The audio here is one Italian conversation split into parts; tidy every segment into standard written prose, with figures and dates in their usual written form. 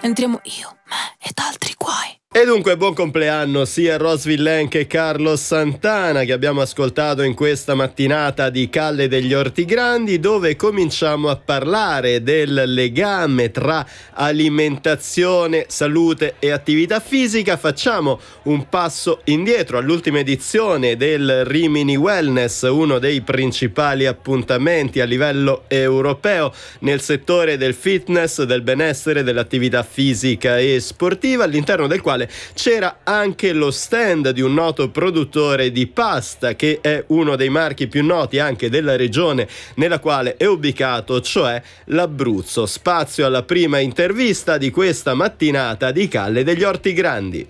entriamo io, me ed altri guai. E dunque buon compleanno sia a Rose Villain che Carlos Santana, che abbiamo ascoltato in questa mattinata di Calle degli Orti Grandi, dove cominciamo a parlare del legame tra alimentazione, salute e attività fisica. Facciamo un passo indietro all'ultima edizione del Rimini Wellness, uno dei principali appuntamenti a livello europeo nel settore del fitness, del benessere, dell'attività fisica e sportiva, all'interno del quale c'era anche lo stand di un noto produttore di pasta, che è uno dei marchi più noti anche della regione nella quale è ubicato, cioè l'Abruzzo. Spazio alla prima intervista di questa mattinata di Calle degli Orti Grandi.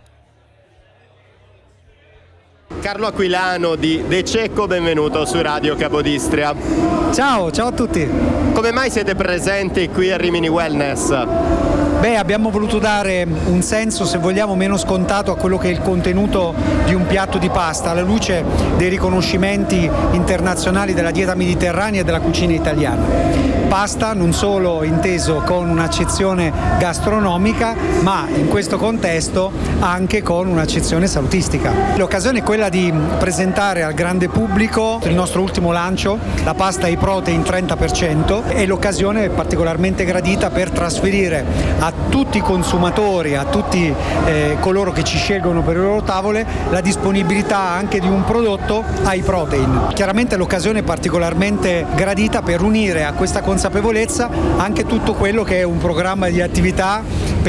Carlo Aquilano di De Cecco, benvenuto su Radio Capodistria. Ciao a tutti. Come mai siete presenti qui a Rimini Wellness? Abbiamo voluto dare un senso, se vogliamo, meno scontato a quello che è il contenuto di un piatto di pasta, alla luce dei riconoscimenti internazionali della dieta mediterranea e della cucina italiana. Pasta non solo inteso con un'accezione gastronomica, ma in questo contesto anche con un'accezione salutistica. L'occasione è quella di presentare al grande pubblico il nostro ultimo lancio, la pasta ai protein 30%, e l'occasione è particolarmente gradita per trasferire a tutti i consumatori, a tutti coloro che ci scelgono per le loro tavole, la disponibilità anche di un prodotto high protein. Chiaramente l'occasione è particolarmente gradita per unire a questa consapevolezza anche tutto quello che è un programma di attività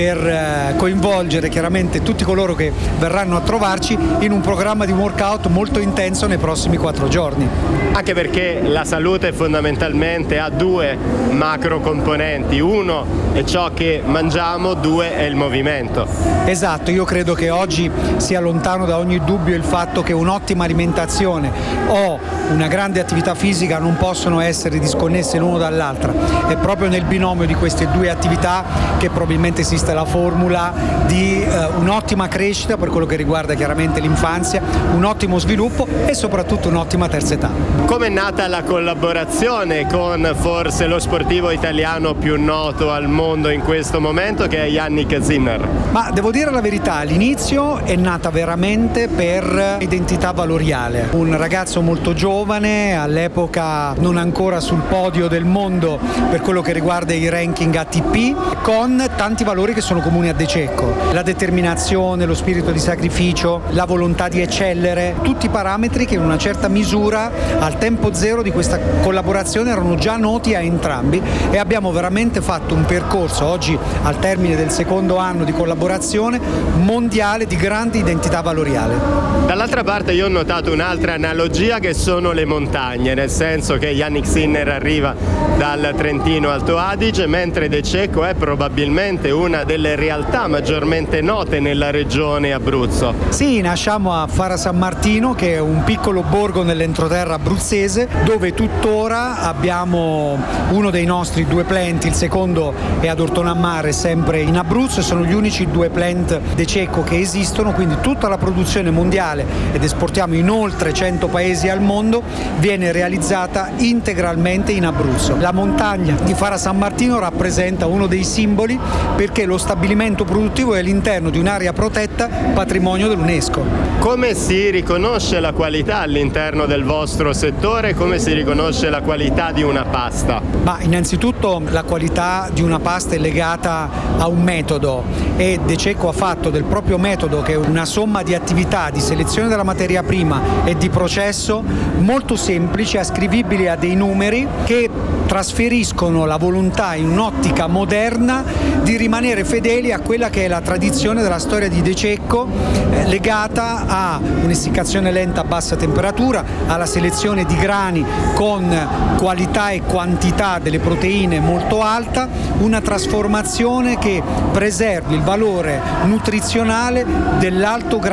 per coinvolgere chiaramente tutti coloro che verranno a trovarci in un programma di workout molto intenso nei prossimi 4 giorni. Anche perché la salute fondamentalmente ha 2 macro componenti: uno è ciò che mangiamo, 2 è il movimento. Esatto, io credo che oggi sia lontano da ogni dubbio il fatto che un'ottima alimentazione o una grande attività fisica non possono essere disconnesse l'uno dall'altra. È proprio nel binomio di queste 2 attività che probabilmente esiste la formula di un'ottima crescita per quello che riguarda chiaramente l'infanzia, un ottimo sviluppo e soprattutto un'ottima terza età. Come è nata la collaborazione con forse lo sportivo italiano più noto al mondo in questo momento, che è Yannick Sinner? Ma devo dire la verità, all'inizio è nata veramente per identità valoriale. Un ragazzo molto giovane, all'epoca non ancora sul podio del mondo per quello che riguarda i ranking ATP, con tanti valori che sono comuni a De Cecco: la determinazione, lo spirito di sacrificio, la volontà di eccellere, tutti parametri che in una certa misura al tempo zero di questa collaborazione erano già noti a entrambi, e abbiamo veramente fatto un percorso, oggi al termine del secondo anno di collaborazione, mondiale di grande identità valoriale. Dall'altra parte io ho notato un'altra analogia, che sono le montagne, nel senso che Yannick Sinner arriva dal Trentino Alto Adige, mentre De Cecco è probabilmente una delle realtà maggiormente note nella regione Abruzzo. Sì, nasciamo a Fara San Martino, che è un piccolo borgo nell'entroterra abruzzese, dove tuttora abbiamo uno dei nostri 2 plant, il secondo è ad Ortonammare, sempre in Abruzzo, e sono gli unici 2 plant De Cecco che esistono, quindi tutta la produzione mondiale, ed esportiamo in oltre 100 paesi al mondo, viene realizzata integralmente in Abruzzo. La montagna di Fara San Martino rappresenta uno dei simboli, perché lo stabilimento produttivo è all'interno di un'area protetta patrimonio dell'UNESCO. Come si riconosce la qualità all'interno del vostro settore? Come si riconosce la qualità di una pasta? Ma innanzitutto la qualità di una pasta è legata a un metodo, e De Cecco ha fatto del proprio metodo, che è una somma di attività di selezione della materia prima e di processo molto semplici, ascrivibili a dei numeri che trasferiscono la volontà in un'ottica moderna di rimanere fedeli a quella che è la tradizione della storia di De Cecco, legata a un'essiccazione lenta a bassa temperatura, alla selezione di grani con qualità e quantità delle proteine molto alta, una trasformazione che preservi il valore nutrizionale dell'alto grado